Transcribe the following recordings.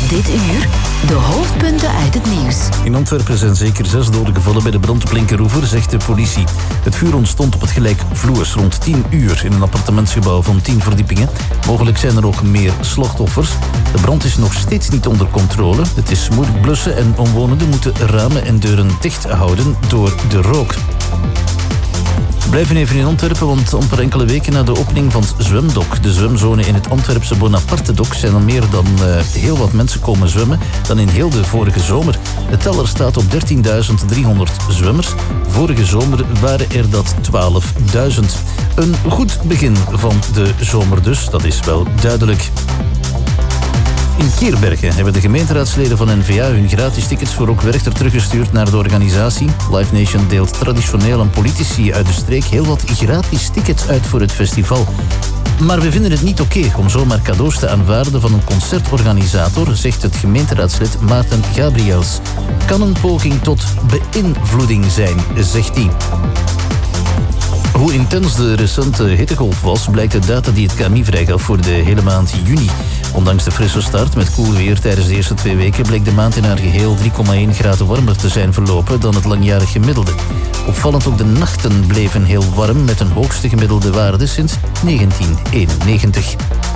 Dit uur de hoofdpunten uit het nieuws. In Antwerpen zijn zeker 6 doden gevallen bij de brand op Linkeroever, zegt de politie. Het vuur ontstond op het gelijkvloers rond 10 uur in een appartementsgebouw van 10 verdiepingen. Mogelijk zijn er ook meer slachtoffers. De brand is nog steeds niet onder controle. Het is moeilijk blussen en omwonenden moeten ramen en deuren dicht houden door de rook. We blijven even in Antwerpen, want amper enkele weken na de opening van het zwemdok, de zwemzone in het Antwerpse Bonaparte-dok, zijn er meer dan heel wat mensen komen zwemmen dan in heel de vorige zomer. De teller staat op 13.300 zwemmers. Vorige zomer waren er dat 12.000. Een goed begin van de zomer dus, dat is wel duidelijk. In Keerbergen hebben de gemeenteraadsleden van N-VA hun gratis tickets voor Rock Werchter teruggestuurd naar de organisatie. Live Nation deelt traditioneel aan politici uit de streek heel wat gratis tickets uit voor het festival. Maar we vinden het niet oké om zomaar cadeaus te aanvaarden van een concertorganisator, zegt het gemeenteraadslid Maarten Gabriels. Kan een poging tot beïnvloeding zijn, zegt hij. Hoe intens de recente hittegolf was, blijkt uit data die het KMI vrijgaf voor de hele maand juni. Ondanks de frisse start met koel weer tijdens de eerste 2 weken bleek de maand in haar geheel 3,1 graden warmer te zijn verlopen dan het langjarig gemiddelde. Opvallend ook de nachten bleven heel warm met een hoogste gemiddelde waarde sinds 1991.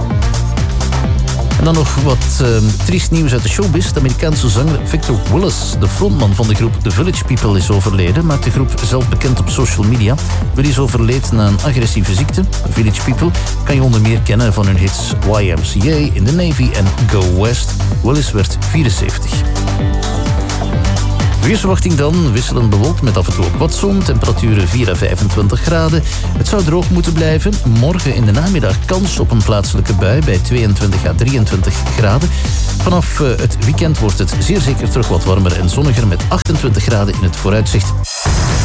En dan nog wat triest nieuws uit de showbiz. De Amerikaanse zanger Victor Willis, de frontman van de groep The Village People, is overleden. Maakt de groep zelf bekend op social media. Willis overleed na een agressieve ziekte. Village People kan je onder meer kennen van hun hits YMCA, In the Navy en Go West. Willis werd 74. Weersverwachting dan, wisselend bewolkt met af en toe ook wat zon. Temperaturen 4 à 25 graden. Het zou droog moeten blijven. Morgen in de namiddag kans op een plaatselijke bui bij 22 à 23 graden. Vanaf het weekend wordt het zeer zeker terug wat warmer en zonniger met 28 graden in het vooruitzicht.